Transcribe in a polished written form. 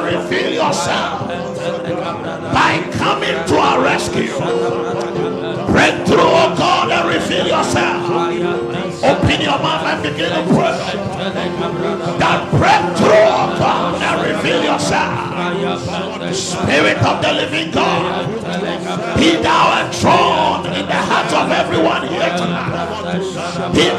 reveal yourself by coming to our rescue. Breakthrough, oh God, and reveal yourself. Open your mouth and begin to pray. That breakthrough, oh God, and reveal yourself. Spirit of the living God, be thou enthroned in the hearts of everyone here tonight. Be